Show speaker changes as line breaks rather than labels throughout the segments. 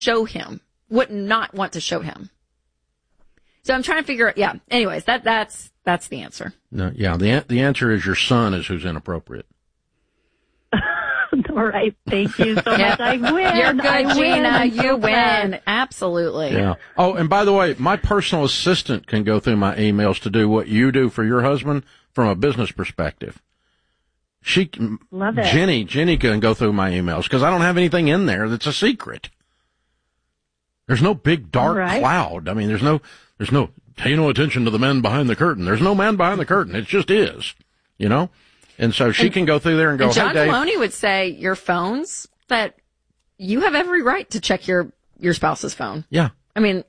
show him, would not want to show him. So I'm trying to figure out, yeah. Anyways, that's the answer.
No, yeah, the answer is your son is who's inappropriate.
All right. Thank you so much. I win.
You're good, Gina. You win.
Glad.
Absolutely.
Yeah. Oh, and by the way, my personal assistant can go through my emails to do what you do for your husband from a business perspective.
Love it.
Jenny can go through my emails because I don't have anything in there that's a secret. There's no big dark cloud. I mean, there's no, pay no attention to the man behind the curtain. There's no man behind the curtain. It just is, you know? And so she can go through there and go,
and John
hey, Dave.
Maloney would say your phones, that you have every right to check your spouse's phone.
Yeah.
I mean,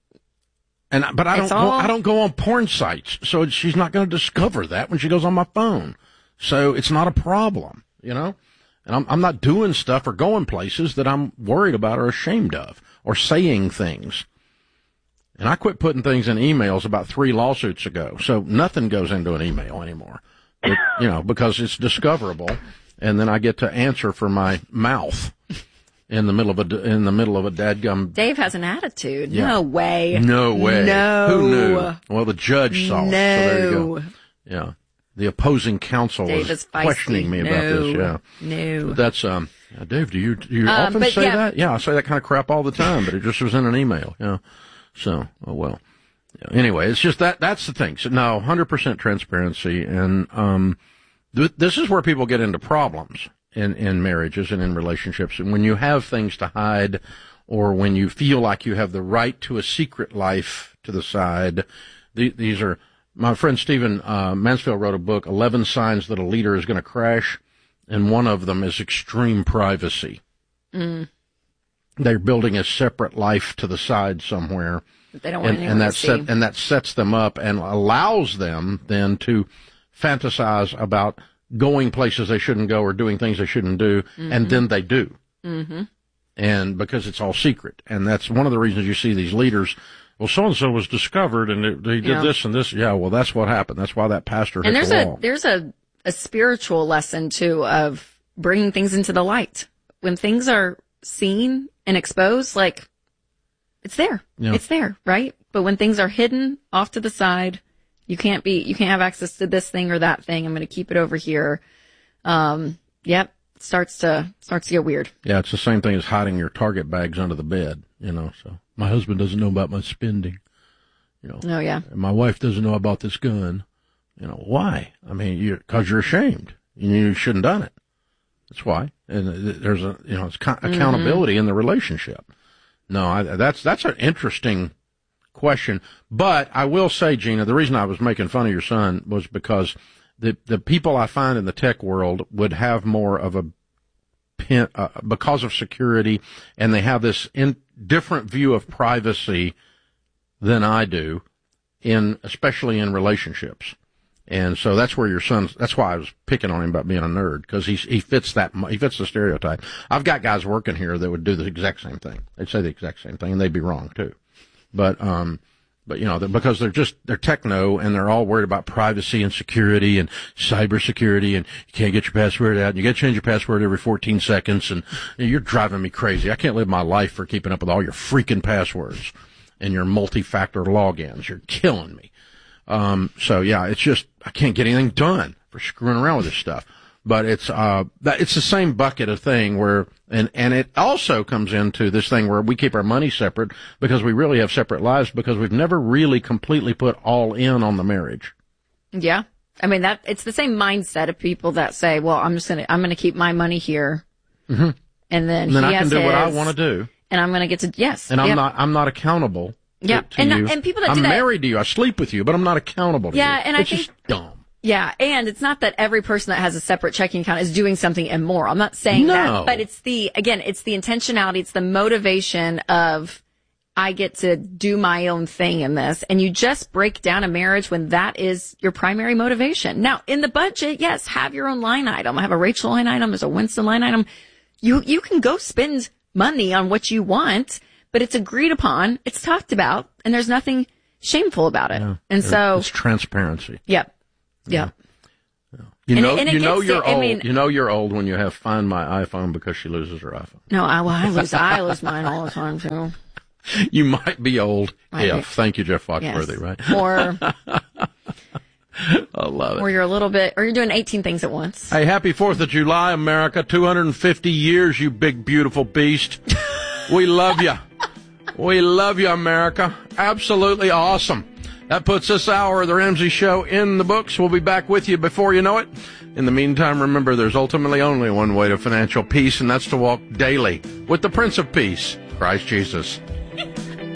but I don't go on porn sites, so she's not going to discover that when she goes on my phone. So it's not a problem, you know? And I'm not doing stuff or going places that I'm worried about or ashamed of or saying things. And I quit putting things in emails about 3 lawsuits ago. So nothing goes into an email anymore. You know, because it's discoverable, and then I get to answer for my mouth in the middle of a dadgum.
Dave has an attitude.
Yeah.
No way.
No way.
No.
Who knew? Well, the judge saw it. So there you go. Yeah. The opposing counsel was questioning me about this. Yeah.
No.
But that's Dave. Do you often say that? Yeah, I say that kind of crap all the time, but it just was in an email. Yeah. So, oh well. Anyway, it's just that's the thing. So no, 100% transparency. And, this is where people get into problems in marriages and in relationships. And when you have things to hide or when you feel like you have the right to a secret life to the side, these are, my friend Stephen, Mansfield wrote a book, 11 Signs That a Leader is Going to Crash. And one of them is extreme privacy. Mm. They're building a separate life to the side somewhere.
They don't want anyone to see.
And that sets them up and allows them then to fantasize about going places they shouldn't go or doing things they shouldn't do, and then they do. Mm-hmm. And because it's all secret. And that's one of the reasons you see these leaders, well, so-and-so was discovered and they did this and this. Yeah, well, that's what happened. That's why that pastor hit the wall.
There's a spiritual lesson, too, of bringing things into the light. When things are seen and exposed, like, it's there. Yeah. It's there, right? But when things are hidden off to the side, you can't have access to this thing or that thing. I'm going to keep it over here. Yep. Starts to get weird.
Yeah. It's the same thing as hiding your Target bags under the bed, you know, so my husband doesn't know about my spending, you know.
Oh yeah.
And my wife doesn't know about this gun. You know, why? I mean, because you're ashamed. You shouldn't have done it. That's why. And there's it's accountability in the relationship. No, that's an interesting question. But I will say, Gina, the reason I was making fun of your son was because the people I find in the tech world would have more of a because of security, and they have this different view of privacy than I do, especially in relationships. And so that's where that's why I was picking on him about being a nerd, because he fits the stereotype. I've got guys working here that would do the exact same thing. They'd say the exact same thing, and they'd be wrong too. But you know, because they're techno, and they're all worried about privacy and security and cybersecurity, and you can't get your password out, and you got to change your password every 14 seconds, and you're driving me crazy. I can't live my life for keeping up with all your freaking passwords and your multi-factor logins. You're killing me. So yeah, it's just, I can't get anything done for screwing around with this stuff. But it's the same bucket of thing where, and it also comes into this thing where we keep our money separate because we really have separate lives because we've never really completely put all in on the marriage.
Yeah. I mean, it's the same mindset of people that say, well, I'm going to keep my money here. Mm-hmm. And then
I can do what I want to do.
And I'm going to get to, yes.
And I'm not accountable.
Yeah,
to you.
And people that
I'm
do that.
I'm married to you. I sleep with you, but I'm not accountable to you.
Yeah, and
it's
I think
just dumb.
Yeah, and it's not that every person that has a separate checking account is doing something immoral. I'm not saying that, but it's the intentionality, it's the motivation of I get to do my own thing in this, and you just break down a marriage when that is your primary motivation. Now, in the budget, yes, have your own line item. I have a Rachel line item, there's a Winston line item. You can go spend money on what you want, but it's agreed upon, it's talked about, and there's nothing shameful about it. Yeah, and so
it's transparency.
Yep. Yeah.
You know you're old when you have Find My iPhone because she loses her iPhone.
No, I lose mine all the time too.
You might be old thank you, Jeff Foxworthy,
yes.
right?
Or
I love it.
Or you're a little bit, or you're doing 18 things at once.
Hey, happy 4th of July, America. 250 years, you big, beautiful beast. We love you. We love you, America. Absolutely awesome. That puts this hour of the Ramsey Show in the books. We'll be back with you before you know it. In the meantime, remember, there's ultimately only one way to financial peace, and that's to walk daily with the Prince of Peace, Christ Jesus.